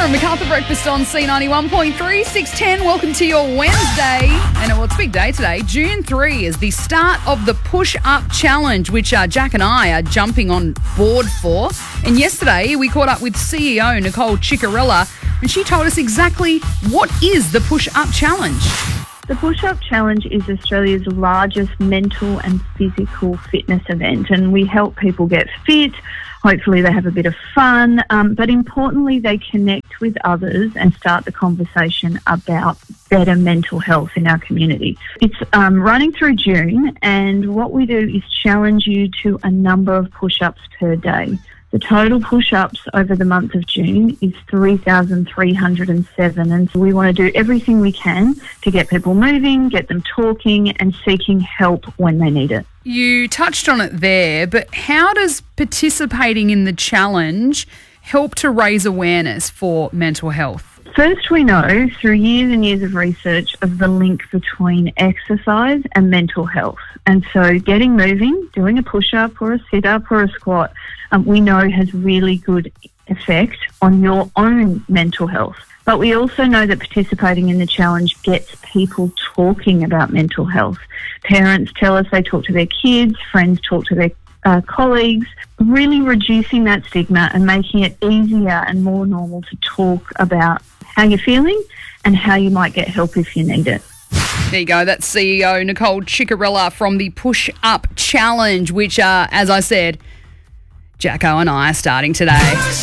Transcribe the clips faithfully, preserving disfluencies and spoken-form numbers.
and MacArthur Breakfast on C ninety-one point three, six ten. Welcome to your Wednesday. And well, it's a big day today. June third is the start of the Push-Up Challenge, which uh, Jack and I are jumping on board for. And yesterday, we caught up with C E O Nicole Ciccarella, and she told us exactly what is the Push-Up Challenge. The Push-Up Challenge is Australia's largest mental and physical fitness event, and we help people get fit. Hopefully they have a bit of fun, um, but importantly they connect with others and start the conversation about better mental health in our community. It's um, running through June, and what we do is challenge you to a number of push-ups per day. The total push-ups over the month of June is three thousand three hundred seven, and so we want to do everything we can to get people moving, get them talking and seeking help when they need it. You touched on it there, but how does participating in the challenge help to raise awareness for mental health? First, we know through years and years of research of the link between exercise and mental health. And so getting moving, doing a push-up or a sit-up or a squat, um, we know has really good effect on your own mental health. But we also know that participating in the challenge gets people talking about mental health. Parents tell us they talk to their kids, friends talk to their uh, colleagues, really reducing that stigma and making it easier and more normal to talk about how you're feeling and how you might get help if you need it. There you go. That's C E O Nicole Ciccarella from the Push-Up Challenge, which, uh, as I said, Jacko and I are starting today.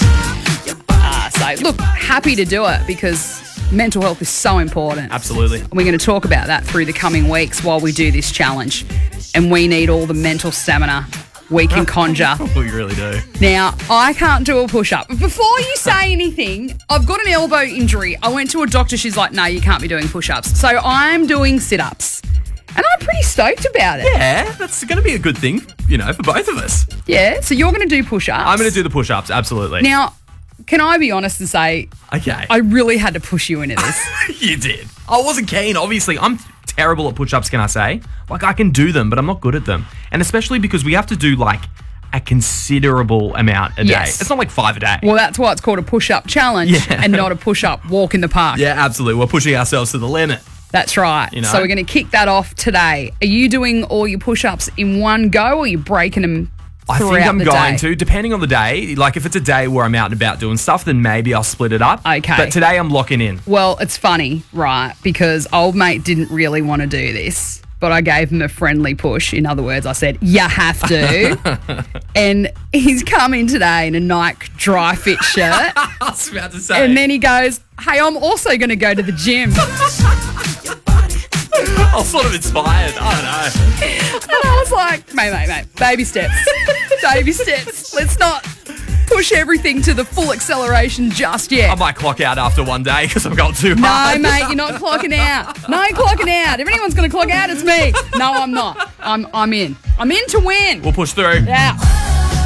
Uh, so, look, happy to do it because mental health is so important. Absolutely. And we're going to talk about that through the coming weeks while we do this challenge. And we need all the mental stamina we can conjure. We really do. Now, I can't do a push-up. But before you say anything, I've got an elbow injury. I went to a doctor. She's like, no, you can't be doing push-ups. So I'm doing sit-ups. And I'm pretty stoked about it. Yeah, that's going to be a good thing, you know, for both of us. Yeah, so you're going to do push-ups. I'm going to do the push-ups, absolutely. Now, can I be honest and say, okay, I really had to push you into this. You did. I wasn't keen, obviously. I'm terrible at push-ups, can I say? Like, I can do them, but I'm not good at them. And especially because we have to do, like, a considerable amount a day. Yes. It's not like five a day. Well, that's why it's called a push-up challenge Yeah. and not a push-up walk in the park. Yeah, absolutely. We're pushing ourselves to the limit. That's right. You know? So we're going to kick that off today. Are you doing all your push-ups in one go or are you breaking them I throughout think I'm the going day? to, depending on the day. Like, if it's a day where I'm out and about doing stuff, then maybe I'll split it up. Okay. But today I'm locking in. Well, it's funny, right, because old mate didn't really want to do this, but I gave him a friendly push. In other words, I said, you have to. And he's come in today in a Nike dry fit shirt. I was about to say. And then he goes, hey, I'm also going to go to the gym. I was sort of inspired. I don't know. And I was like, mate, mate, mate, baby steps. Baby steps. Let's not push everything to the full acceleration just yet. I might clock out after one day because I've got too No, hard. mate, you're not clocking out. No clocking out. If anyone's going to clock out, it's me. No, I'm not. I'm I'm in. I'm in to win. We'll push through. Yeah.